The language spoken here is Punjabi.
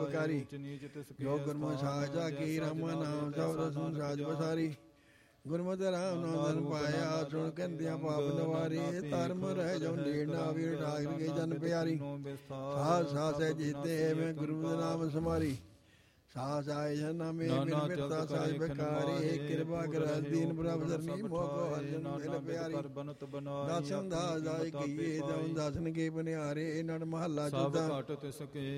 ਵਿਕਾਰੀ ਜੋ ਗੁਰਮੁਖ ਸਾਜਾ ਕੀ ਰਾਮ ਨਾਮ ਜਪ ਸੰਸਾਜ ਬਸਾਰੀ ਗੁਰਮਤਿ ਰਾਮ ਨਾਮ ਜਨ ਪਾਇਆ ਸੁਣ ਕਹਿੰਦਿਆਂ ਪਾਪ ਨਵਾਰੀ ਧਰਮ ਰਹਿ ਜੋ ਲੀਣਾ ਵੀਰ ਠਾਕਰ ਕੇ ਜਨ ਪਿਆਰੀ ਸਾਧ ਸਾਸੇ ਜੀਤੇ ਮੈਂ ਗੁਰੂ ਦੇ ਨਾਮ ਸਮਾਰੀ ਸਾਸ ਆਏ ਜਨਾ ਮੇ ਮਿਰਤਾ ਸਾਜ ਬਕਾਰੀ ਕਿਰਪਾ ਕਰ ਦੀਨ ਪ੍ਰਭ ਜਰਨੀ ਮੋਕੋ ਅਰਜਨ ਮਿਲ ਪਿਆਰੀ ਦਰਸ਼ਨ ਦਾਸ ਜਾਇ ਕੀਏ ਜਉ ਦਰਸ਼ਨ ਕੇ ਬਨਿਆਰੇ ਨੜ ਮਹੱਲਾ ਚੌਥਾ